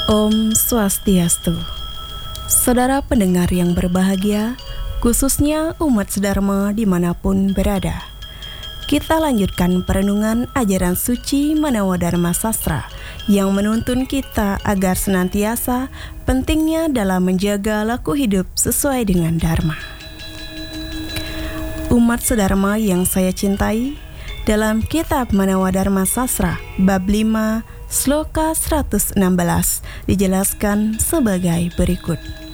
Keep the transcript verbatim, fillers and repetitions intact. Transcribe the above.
Om Swastiastu. Saudara pendengar yang berbahagia, khususnya umat sedharma dimanapun berada. Kita lanjutkan perenungan ajaran suci Manawa Dharma Sastra yang menuntun kita agar senantiasa pentingnya dalam menjaga laku hidup sesuai dengan Dharma. Umat sedharma yang saya cintai, dalam kitab Manawa Dharma Sastra bab lima Sloka seratus enam belas dijelaskan sebagai berikut.